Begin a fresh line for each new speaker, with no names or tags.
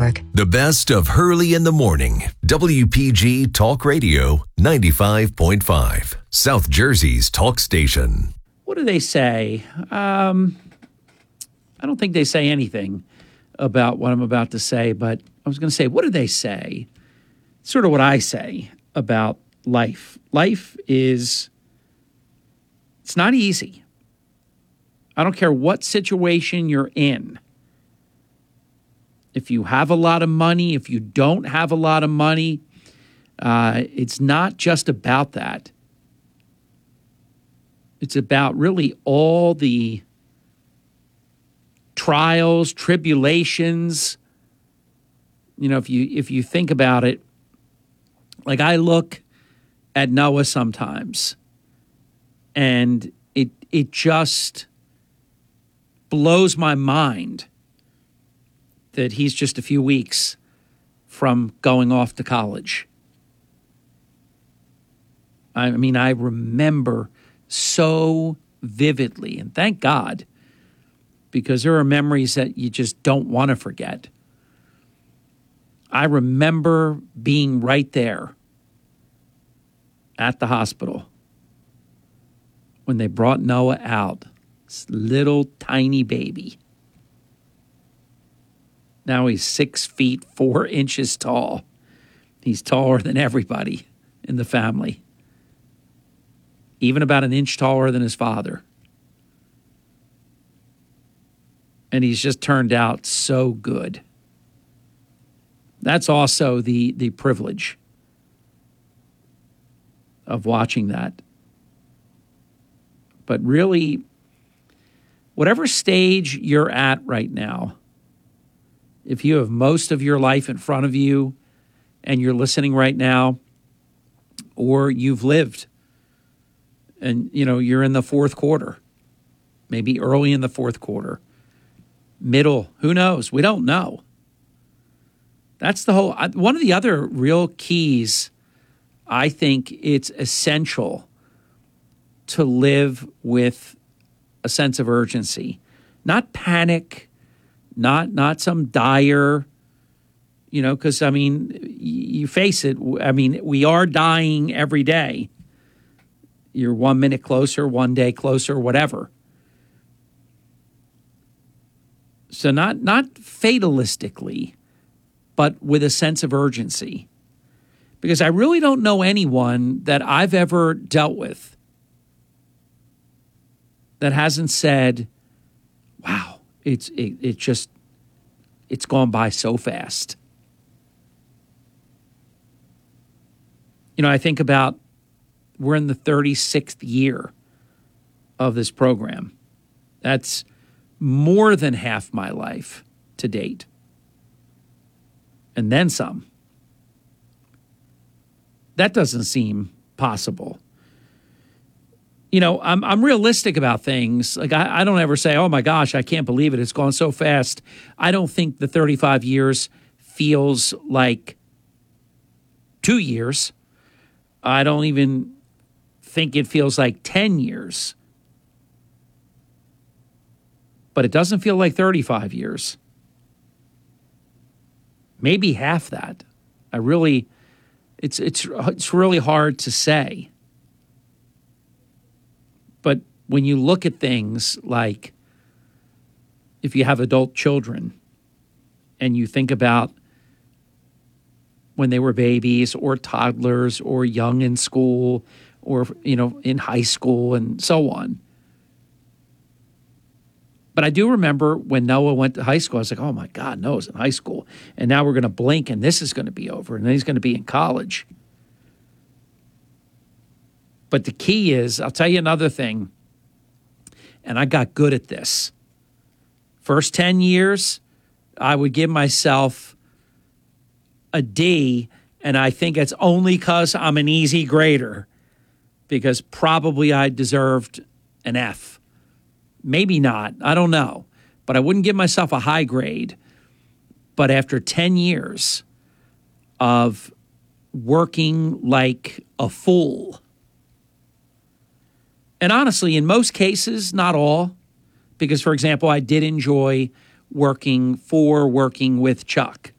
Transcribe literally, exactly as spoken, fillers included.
org.
The best of Hurley in the Morning. W P G Talk Radio ninety-five point five. South Jersey's talk station.
What do they say? Um, I don't think they say anything about what I'm about to say, but I was going to say, what do they say? Sort of what I say about life. Life is, it's not easy. I don't care what situation you're in. If you have a lot of money, if you don't have a lot of money, uh, it's not just about that. It's about really all the trials, tribulations. You know, if you if you think about it, like I look at Noah sometimes, and it it just blows my mind that he's just a few weeks from going off to college. I mean, I remember so vividly, and thank God, because there are memories that you just don't want to forget. I remember being right there at the hospital when they brought Noah out, this little tiny baby. Now he's six feet, four inches tall. He's taller than everybody in the family. Even about an inch taller than his father. And he's just turned out so good. That's also the, the privilege of watching that. But really, whatever stage you're at right now, if you have most of your life in front of you and you're listening right now, or you've lived and, you know, you're in the fourth quarter, maybe early in the fourth quarter, middle, who knows? We don't know. That's the whole, one of the other real keys. I think it's essential to live with a sense of urgency, not panic, not, not some dire, you know, because, I mean, you face it. I mean, we are dying every day. You're one minute closer, one day closer, whatever. So not not fatalistically, but with a sense of urgency. Because I really don't know anyone that I've ever dealt with that hasn't said, wow, it's it, it just, it's gone by so fast. You know, I think about, we're in the thirty-sixth year of this program. That's more than half my life to date. And then some. That doesn't seem possible. You know, I'm I'm realistic about things. Like, I, I don't ever say, oh my gosh, I can't believe it. It's gone so fast. I don't think the thirty-five years feels like two years. I don't even think it feels like ten years. But it doesn't feel like thirty-five years. Maybe half that. I really, it's it's it's really hard to say. But when you look at things like, if you have adult children and you think about when they were babies or toddlers or young in school or, you know, in high school and so on. But I do remember when Noah went to high school, I was like, oh my God, Noah's in high school. And now we're going to blink and this is going to be over. And then he's going to be in college. But the key is, I'll tell you another thing, and I got good at this. First ten years, I would give myself a D, and I think it's only because I'm an easy grader, because probably I deserved an F. Maybe not. I don't know. But I wouldn't give myself a high grade. But after ten years of working like a fool, and honestly, in most cases, not all, because, for example, I did enjoy working for, working with Chuck.